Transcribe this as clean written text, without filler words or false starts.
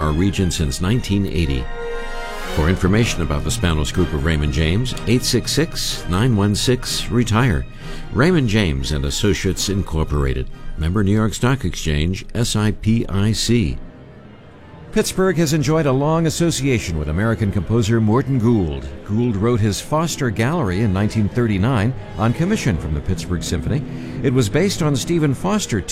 our region since 1980. For information about the Spanos Group of Raymond James, 866-916-RETIRE. Raymond James and Associates Incorporated. Member New York Stock Exchange, SIPIC. Pittsburgh has enjoyed a long association with American composer Morton Gould. Gould wrote his Foster Gallery in 1939 on commission from the Pittsburgh Symphony. It was based on Stephen Foster